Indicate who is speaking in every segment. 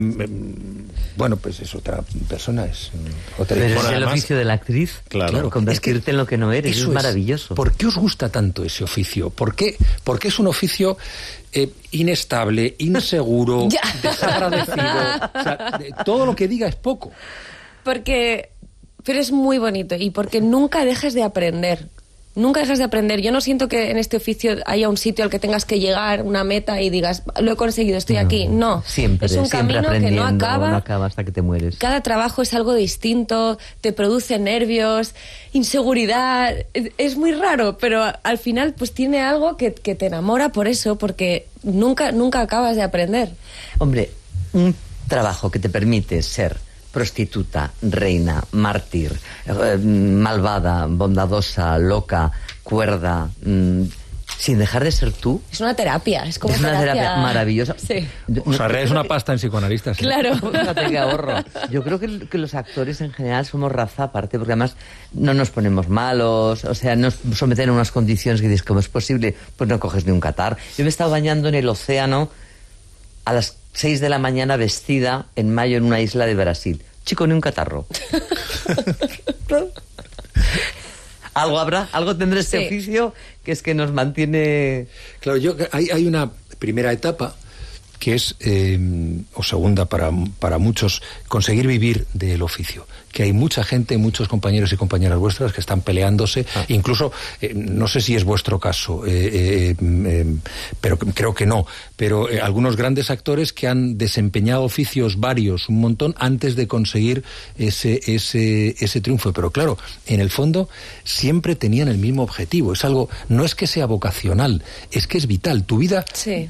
Speaker 1: Bueno, pues es otra persona, es otra.
Speaker 2: Pero
Speaker 1: Bueno,
Speaker 2: es el
Speaker 1: además,
Speaker 2: oficio de la actriz.
Speaker 1: claro,
Speaker 2: Convertirte en lo que no eres, es maravilloso.
Speaker 1: ¿Por qué os gusta tanto ese oficio? ¿Por qué es un oficio inestable, inseguro, desagradecido? O sea, todo lo que diga es poco.
Speaker 3: Pero es muy bonito y porque nunca dejas de aprender. Nunca dejas de aprender. Yo no siento que en este oficio haya un sitio al que tengas que llegar, una meta y digas, lo he conseguido, estoy aquí. No.
Speaker 2: Siempre,
Speaker 3: es un camino que no acaba
Speaker 2: hasta que te mueres.
Speaker 3: Cada trabajo es algo distinto, te produce nervios, inseguridad. Es muy raro, pero al final pues tiene algo que te enamora por eso, porque nunca acabas de aprender.
Speaker 2: Hombre, un trabajo que te permite ser prostituta, reina, mártir, malvada, bondadosa, loca, cuerda, sin dejar de ser tú.
Speaker 3: Es una terapia, es como
Speaker 2: una terapia maravillosa.
Speaker 3: Sí.
Speaker 1: O sea, es una pasta en psicoanalistas. ¿Sí?
Speaker 3: Claro.
Speaker 2: Fíjate qué ahorro. Yo creo que los actores en general somos raza aparte, porque además no nos ponemos malos, o sea, nos someten a unas condiciones que dices, ¿cómo es posible? Pues no coges ni un catarro. Yo me he estado bañando en el océano a las 6 de la mañana vestida en mayo en una isla de Brasil. Chico, ni un catarro. Algo habrá, algo tendrá este oficio que es que nos mantiene...
Speaker 1: Claro, hay una primera etapa que es, o segunda para muchos, conseguir vivir del oficio. Que hay mucha gente, muchos compañeros y compañeras vuestras que están peleándose, incluso, no sé si es vuestro caso, pero creo que no, pero algunos grandes actores que han desempeñado oficios varios, un montón, antes de conseguir ese triunfo. Pero claro, en el fondo siempre tenían el mismo objetivo. Es algo, no es que sea vocacional, es que es vital. Tu vida,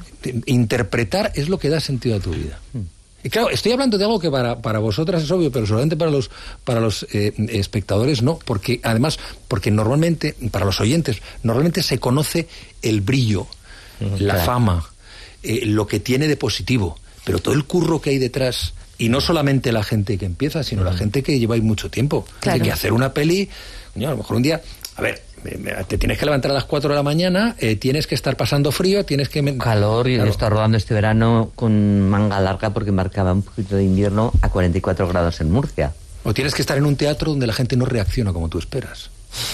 Speaker 1: interpretar es lo que da sentido a tu vida. Y claro, estoy hablando de algo que para vosotras es obvio, pero solamente para los espectadores no, porque además, porque normalmente, para los oyentes, normalmente se conoce el brillo, la fama, lo que tiene de positivo, pero todo el curro que hay detrás, y no solamente la gente que empieza, sino la gente que lleva ahí mucho tiempo. Claro. Hay que hacer una peli, a lo mejor un día, a ver, te tienes que levantar a las 4 de la mañana, tienes que estar pasando frío, tienes que...
Speaker 2: Calor, y he estado rodando este verano con manga larga porque marcaba un poquito de invierno a 44 grados en Murcia.
Speaker 1: O tienes que estar en un teatro donde la gente no reacciona como tú esperas.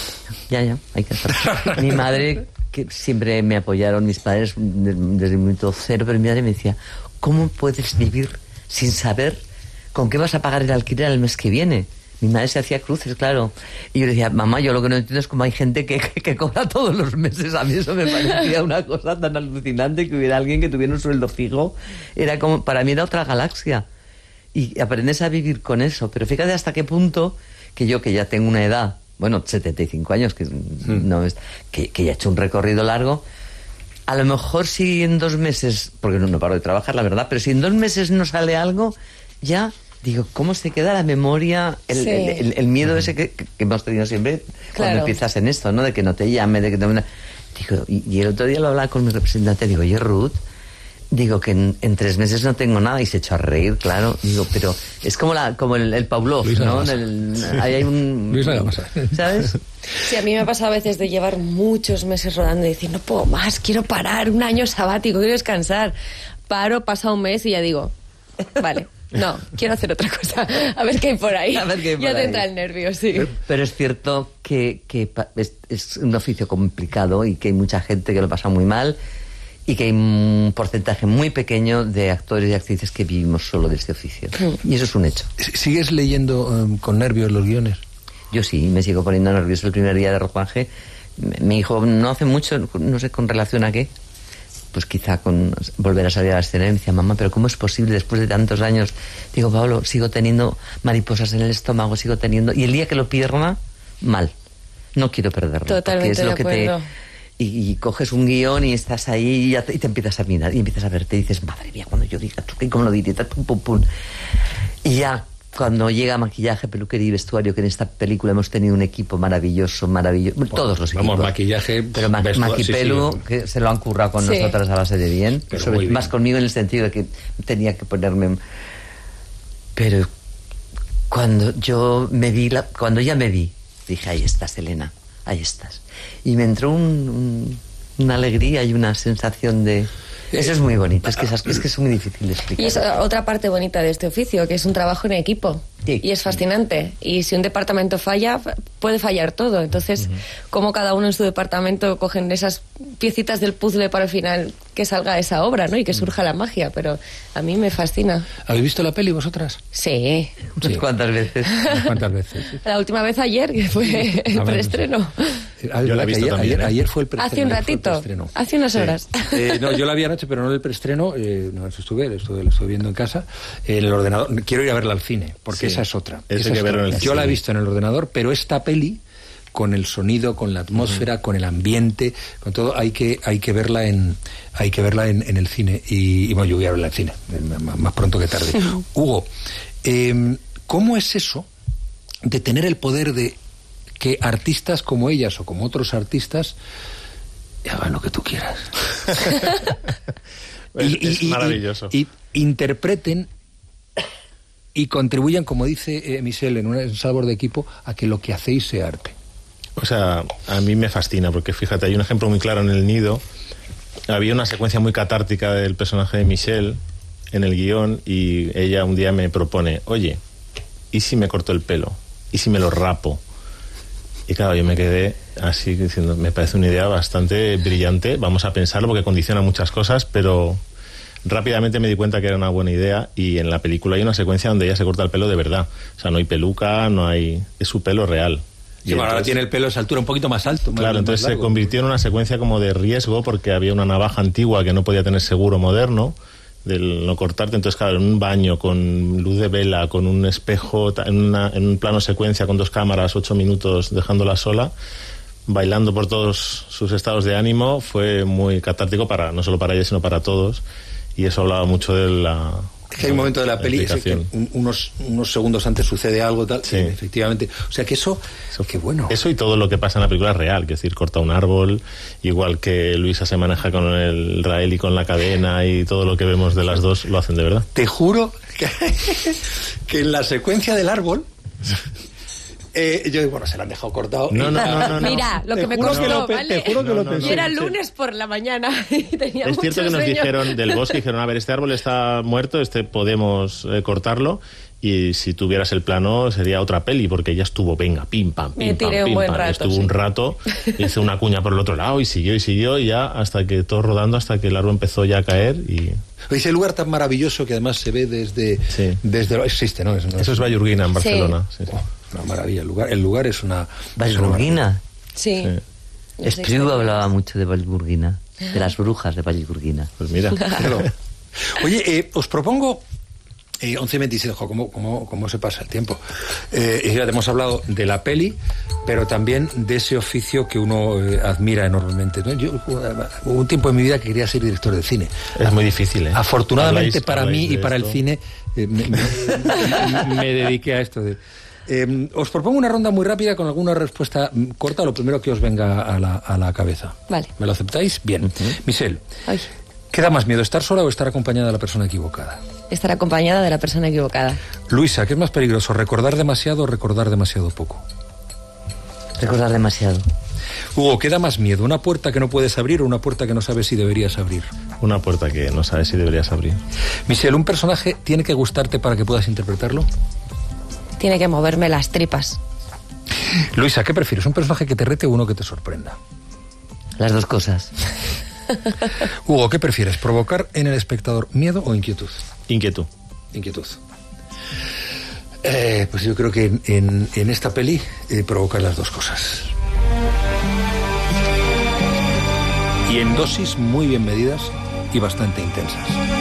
Speaker 2: Ya, hay que estar. Mi madre, que siempre me apoyaron, mis padres desde el minuto cero, pero mi madre me decía, ¿cómo puedes vivir sin saber con qué vas a pagar el alquiler el mes que viene? Mi madre se hacía cruces, claro. Y yo le decía, mamá, yo lo que no entiendo es cómo hay gente que cobra todos los meses. A mí eso me parecía una cosa tan alucinante, que hubiera alguien que tuviera un sueldo fijo. Era como, para mí era otra galaxia. Y aprendes a vivir con eso. Pero fíjate hasta qué punto que yo, que ya tengo una edad, bueno, 75 años, que no es, que ya he hecho un recorrido largo, a lo mejor si en 2 meses, porque no paro de trabajar, la verdad, pero si en 2 meses no sale algo, ya... Digo, ¿cómo se queda la memoria, el miedo ese que hemos tenido siempre cuando empiezas en esto, ¿no? De que no te llame, de que no... Digo, y el otro día lo hablaba con mi representante, digo, oye, Ruth, digo que en 3 meses no tengo nada, y se echó a reír, claro. Digo, pero es como el Pavlov, ¿no? Ahí hay un...
Speaker 1: Luis Lagamasa.
Speaker 3: ¿Sabes? Sí, a mí me pasa a veces de llevar muchos meses rodando y decir, no puedo más, quiero parar, un año sabático, quiero descansar. Paro, pasa un mes y ya digo, vale... No, quiero hacer otra cosa. A ver qué hay por ahí. Ya te entra el nervio, sí.
Speaker 2: Pero es cierto que es un oficio complicado y que hay mucha gente que lo pasa muy mal y que hay un porcentaje muy pequeño de actores y actrices que vivimos solo de este oficio. Y eso es un hecho.
Speaker 1: ¿Sigues leyendo con nervios los guiones?
Speaker 2: Yo sí, me sigo poniendo nervioso el primer día de rodaje. Mi hijo no hace mucho, no sé con relación a qué, pues quizá con volver a salir a la escena, y me decía, mamá, pero ¿cómo es posible después de tantos años? Digo, Pablo, sigo teniendo mariposas en el estómago, sigo teniendo... Y el día que lo pierda, mal. No quiero perderlo.
Speaker 3: Totalmente
Speaker 2: porque es lo
Speaker 3: de acuerdo.
Speaker 2: Y coges un guión y estás ahí y te empiezas a mirar, y empiezas a verte y dices, madre mía, cuando yo diga, ¿cómo lo diría? Pum, pum, pum. Y ya... Cuando llega maquillaje, peluquería y vestuario, que en esta película hemos tenido un equipo maravilloso, todos los equipos.
Speaker 1: Vamos, maquillaje...
Speaker 2: Pero Maquipelu, que se lo han currado con nosotras a base de bien. Más conmigo en el sentido de que tenía que ponerme... Pero cuando cuando ya me vi, dije, ahí estás, Elena, ahí estás. Y me entró una alegría y una sensación de Eso es muy bonito, es que es muy difícil de explicar.
Speaker 3: Y es otra parte bonita de este oficio, que es un trabajo en equipo.
Speaker 2: Sí.
Speaker 3: Y es fascinante. Y si un departamento falla, puede fallar todo. Entonces, cómo cada uno en su departamento cogen esas piecitas del puzzle para al final que salga esa obra, ¿no? Y que surja la magia. Pero a mí me fascina.
Speaker 1: ¿Habéis visto la peli vosotras?
Speaker 3: Sí.
Speaker 2: Unas cuantas veces.
Speaker 1: ¿Unas cuantas veces? Sí.
Speaker 3: La última vez ayer, que fue el preestreno.
Speaker 1: Yo la he visto también. Ayer fue el preestreno.
Speaker 3: Hace un ratito. Hace unas horas.
Speaker 1: No, yo la vi anoche, pero no el preestreno. No, lo estuve viendo en casa. En el ordenador. Quiero ir a verla al cine, porque esa es otra.
Speaker 4: Esa que verlo en el cine.
Speaker 1: Yo la he visto en el ordenador, pero esta peli, con el sonido, con la atmósfera, con el ambiente, con todo, hay que verla en el cine. Y bueno, yo voy a verla en el cine, más pronto que tarde. Hugo, ¿cómo es eso de tener el poder de que artistas como ellas o como otros artistas hagan lo que tú quieras?
Speaker 4: Es maravilloso.
Speaker 1: Y interpreten y contribuyan, como dice Michelle, en un sabor de equipo, a que lo que hacéis sea arte.
Speaker 4: O sea, a mí me fascina, porque fíjate, hay un ejemplo muy claro en El Nido. Había una secuencia muy catártica del personaje de Michelle en el guión, y ella un día me propone, oye, ¿y si me corto el pelo? ¿Y si me lo rapo? Y claro, yo me quedé así diciendo, me parece una idea bastante brillante, vamos a pensarlo porque condiciona muchas cosas, pero rápidamente me di cuenta que era una buena idea, y en la película hay una secuencia donde ella se corta el pelo de verdad. O sea, no hay peluca, es su pelo real.
Speaker 1: Y bueno, ahora tiene el pelo a esa altura un poquito más alto.
Speaker 4: Claro, entonces se convirtió en una secuencia como de riesgo, porque había una navaja antigua que no podía tener seguro moderno del no cortarte. Entonces, claro, en un baño con luz de vela, con un espejo, en un plano secuencia con 2 cámaras, 8 minutos dejándola sola, bailando por todos sus estados de ánimo, fue muy catártico, no solo para ella, sino para todos. Y eso hablaba mucho de la...
Speaker 1: Es que hay un momento de la peli que unos segundos antes sucede algo tal,
Speaker 4: sí.
Speaker 1: Efectivamente. O sea que eso qué bueno.
Speaker 4: Eso y todo lo que pasa en la película es real, que es decir, corta un árbol, igual que Luisa se maneja con el Rael y con la cadena, y todo lo que vemos de las dos lo hacen de verdad.
Speaker 1: Te juro que en la secuencia del árbol... yo, bueno, se la han dejado cortado.
Speaker 4: No.
Speaker 3: Mira, lo que me costó, ¿vale?
Speaker 1: Te juro que lo pensé.
Speaker 3: Y era lunes por la mañana y tenía
Speaker 4: Es cierto que nos dijeron del bosque, dijeron, a ver, este árbol está muerto, podemos cortarlo, y si tuvieras el plano sería otra peli, porque ella estuvo, venga, pim, pam, pim, pam, pim, pam. Estuvo un rato, hizo una cuña por el otro lado y siguió, y ya hasta que todo rodando, hasta que el árbol empezó ya a caer. Y
Speaker 1: ese lugar tan maravilloso que además se ve desde existe, ¿no?
Speaker 4: Eso es Vallurguina, en Barcelona. Sí.
Speaker 1: Oh, una maravilla, el lugar es una...
Speaker 2: ¿Vallurguina?
Speaker 3: Sí.
Speaker 2: Espriu hablaba mucho de Vallurguina, de las brujas de Vallurguina.
Speaker 4: Pues mira.
Speaker 1: Claro. Oye, os propongo... 11:27, ¿cómo se pasa el tiempo? Ya hemos hablado de la peli, pero también de ese oficio que uno admira enormemente, ¿no? Yo hubo un tiempo en mi vida que quería ser director de cine.
Speaker 4: Es muy difícil, ¿eh?
Speaker 1: Afortunadamente para mí y para el cine me dediqué a esto. Os propongo una ronda muy rápida con alguna respuesta corta, lo primero que os venga a la cabeza.
Speaker 3: Vale.
Speaker 1: ¿Me lo aceptáis? Bien. Michelle, ¿qué da más miedo, estar sola o estar acompañada de la persona equivocada?
Speaker 3: Estar acompañada de la persona equivocada.
Speaker 1: Luisa, ¿qué es más peligroso, recordar demasiado o recordar demasiado poco?
Speaker 2: Recordar demasiado.
Speaker 1: Hugo, ¿qué da más miedo, una puerta que no puedes abrir o una puerta que no sabes si deberías abrir?
Speaker 4: Una puerta que no sabes si deberías abrir.
Speaker 1: Michelle, ¿un personaje tiene que gustarte para que puedas interpretarlo?
Speaker 3: Tiene que moverme las tripas.
Speaker 1: Luisa, ¿qué prefieres, un personaje que te rete o uno que te sorprenda?
Speaker 2: Las dos cosas.
Speaker 1: Hugo, ¿qué prefieres, provocar en el espectador miedo o inquietud?
Speaker 4: Inquietud.
Speaker 1: Pues yo creo que en esta peli provocar las dos cosas. Y en dosis muy bien medidas y bastante intensas.